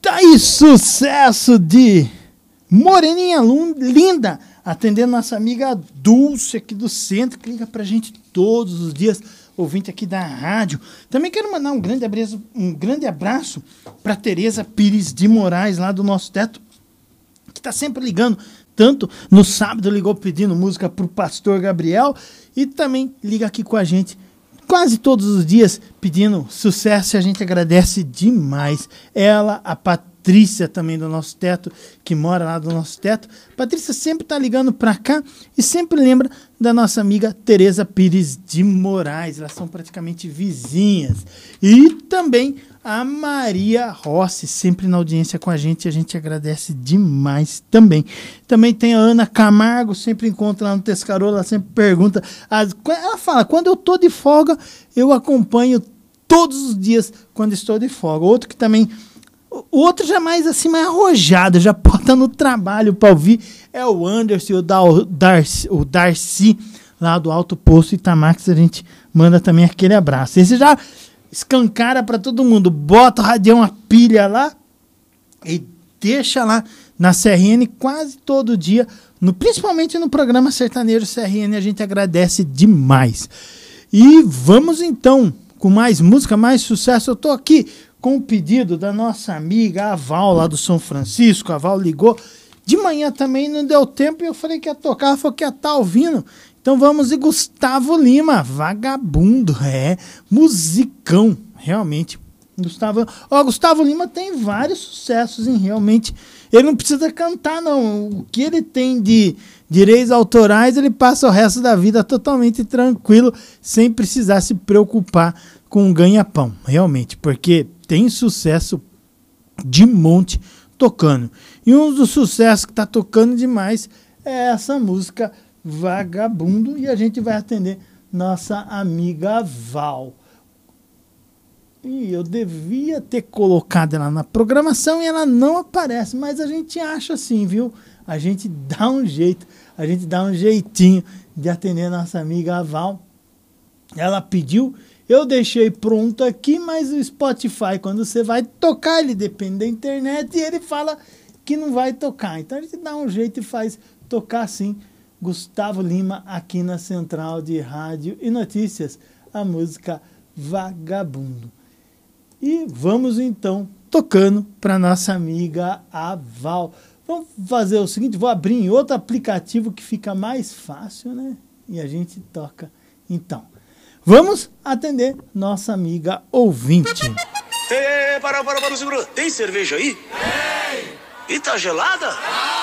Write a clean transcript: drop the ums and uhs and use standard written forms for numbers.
Tá aí, sucesso de Moreninha Linda, atendendo nossa amiga Dulce aqui do centro, que liga pra gente todos os dias, ouvinte aqui da rádio. Também quero mandar um grande abraço pra Tereza Pires de Moraes, lá do Nosso Teto, que tá sempre ligando, tanto no sábado ligou pedindo música pro Pastor Gabriel e também liga aqui com a gente quase todos os dias pedindo sucesso, e a gente agradece demais. Ela, a Patrícia também do Nosso Teto, que mora lá do Nosso Teto. Patrícia sempre tá ligando pra cá e sempre lembra da nossa amiga Tereza Pires de Moraes. Elas são praticamente vizinhas. E também a Maria Rossi, sempre na audiência com a gente agradece demais também. Também tem a Ana Camargo, sempre encontra lá no Tescarola, ela sempre pergunta. Ela fala, quando eu tô de folga, eu acompanho todos os dias quando estou de folga. Outro que também... O outro já mais assim, mais arrojado, já bota no trabalho para ouvir, é o Anderson e o Darcy, lá do Alto Posto Itamax. A gente manda também aquele abraço. Esse já escancara para todo mundo, bota o radião, a pilha lá e deixa lá na CRN quase todo dia, principalmente no programa Sertanejo CRN, a gente agradece demais. E vamos então com mais música, mais sucesso. Eu tô aqui com o pedido da nossa amiga a Val, lá do São Francisco. A Val ligou de manhã também, não deu tempo, e eu falei que ia tocar, ela falou que ia estar ouvindo. Então vamos de Gustavo Lima, Vagabundo, musicão, realmente. Gustavo Lima tem vários sucessos, realmente. Ele não precisa cantar, não. O que ele tem de direitos autorais, ele passa o resto da vida totalmente tranquilo, sem precisar se preocupar com um ganha-pão, realmente, porque tem sucesso de monte tocando. E um dos sucessos que está tocando demais é essa música Vagabundo, e a gente vai atender nossa amiga Val. E eu devia ter colocado ela na programação e ela não aparece, mas a gente acha assim, viu? A gente dá um jeito, a gente dá um jeitinho de atender nossa amiga Val. Ela pediu, eu deixei pronto aqui, mas o Spotify, quando você vai tocar, ele depende da internet e ele fala que não vai tocar. Então a gente dá um jeito e faz tocar sim. Gustavo Lima aqui na Central de Rádio e Notícias, a música Vagabundo. E vamos então tocando para nossa amiga a Val. Vamos fazer o seguinte, vou abrir em outro aplicativo que fica mais fácil, né? E a gente toca então. Vamos atender nossa amiga ouvinte. Para, segura. Tem cerveja aí? Tem! E tá gelada?